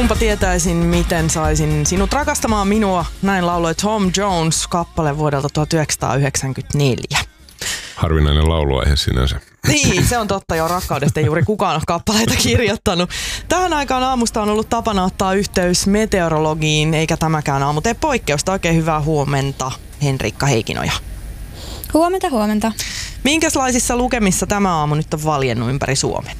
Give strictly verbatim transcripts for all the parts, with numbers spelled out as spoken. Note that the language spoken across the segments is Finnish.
Kunpa tietäisin, miten saisin sinut rakastamaan minua. Näin lauloi Tom Jones kappale vuodelta tuhatyhdeksänsataayhdeksänkymmentäneljä. Harvinainen lauluaihe sinänsä. Niin, se on totta jo. Rakkaudesta ei juuri kukaan ole kappaleita kirjoittanut. Tähän aikaan aamusta on ollut tapana ottaa yhteys meteorologiin, eikä tämäkään aamu tee poikkeusta. Oikein hyvää huomenta, Henriikka Heikinoja. Huomenta, huomenta. Minkälaisissa lukemissa tämä aamu nyt on valjennut ympäri Suomen?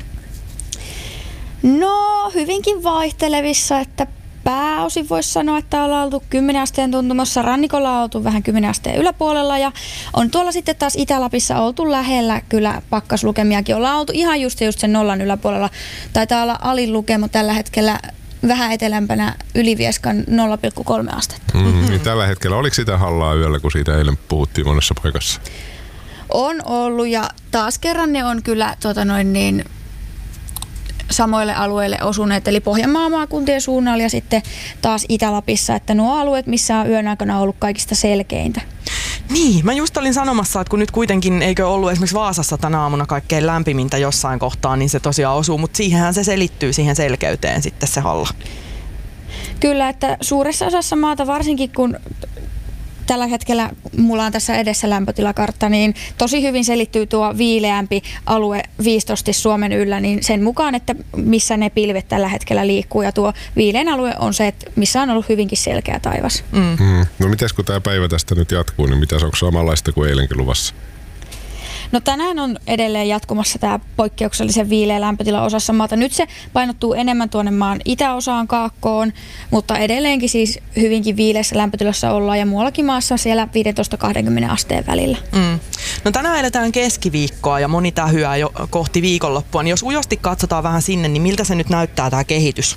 No, hyvinkin vaihtelevissa, että pääosin voisi sanoa, että ollaan oltu kymmenen asteen tuntumassa. Rannikolla on oltu vähän kymmenen asteen yläpuolella ja on tuolla sitten taas Itä-Lapissa oltu lähellä kyllä pakkaslukemiakin. Ollaan oltu ihan just, just sen nollan yläpuolella. Taitaa olla alin lukema tällä hetkellä vähän etelämpänä Ylivieskan nolla pilkku kolme astetta. Mm, niin tällä hetkellä oliko sitä hallaa yöllä, kun siitä eilen puhuttiin monessa paikassa? On ollut ja taas kerran ne on kyllä tota noin niin, samoille alueille osuneet, eli Pohjanmaan maakuntien suunnalla ja sitten taas Itä-Lapissa, että nuo alueet, missä on yön aikana ollut kaikista selkeintä. Niin, mä just olin sanomassa, että kun nyt kuitenkin eikö ollut esimerkiksi Vaasassa tänä aamuna kaikkein lämpimintä jossain kohtaa, niin se tosiaan osuu, mutta siihenhän se selittyy siihen selkeyteen sitten se halla. Kyllä, että suuressa osassa maata, varsinkin kun tällä hetkellä mulla on tässä edessä lämpötilakartta, niin tosi hyvin selittyy tuo viileämpi alue viistosti Suomen yllä, niin sen mukaan, että missä ne pilvet tällä hetkellä liikkuu. Ja tuo viileän alue on se, että missä on ollut hyvinkin selkeä taivas. Mm. Mm. No mitäs kun tämä päivä tästä nyt jatkuu, niin mitäs onko samanlaista kuin eilenkin luvassa? No tänään on edelleen jatkumassa tämä poikkeuksellisen viileä lämpötila osassa maata. Nyt se painottuu enemmän tuonne maan itäosaan kaakkoon, mutta edelleenkin siis hyvinkin viileässä lämpötilassa ollaan ja muuallakin maassa siellä viisitoista kaksikymmentä asteen välillä. Mm. No tänään eletään keskiviikkoa ja moni tähyää jo kohti viikonloppua, niin jos ujosti katsotaan vähän sinne, niin miltä se nyt näyttää tämä kehitys?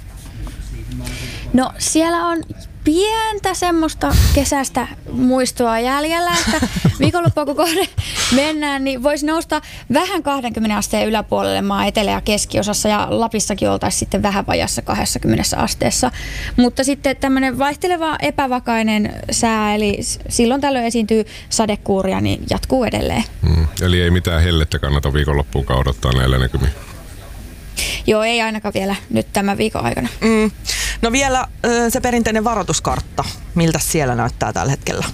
No siellä on pientä semmoista kesästä muistoa jäljellä, että viikonloppua kun kohde mennään, niin voisi nousta vähän kaksikymmentä asteen yläpuolelle maan etelä- ja keskiosassa ja Lapissakin oltaisiin sitten vähän vajassa kaksikymmentä asteessa. Mutta sitten tämmöinen vaihteleva epävakainen sää, eli silloin tällöin esiintyy sadekuuria, niin jatkuu edelleen. Mm. Eli ei mitään hellettä kannata viikonloppuunkaan odottaa näillä näkymin. Joo, ei ainakaan vielä nyt tämän viikon aikana. Mm. No vielä se perinteinen varoituskartta. Miltä siellä näyttää tällä hetkellä?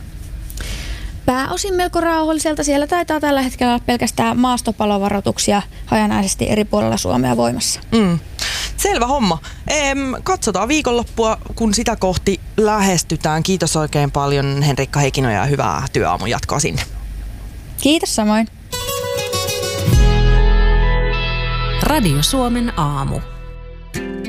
Pääosin melko rauhalliselta. Siellä taitaa tällä hetkellä olla pelkästään maastopalovaroituksia hajanaisesti eri puolilla Suomea voimassa. Mm. Selvä homma. Ehm, katsotaan viikonloppua, kun sitä kohti lähestytään. Kiitos oikein paljon Henriikka Heikinoja ja hyvää työaamun jatkoa sinne. Kiitos samoin. Radio Suomen aamu.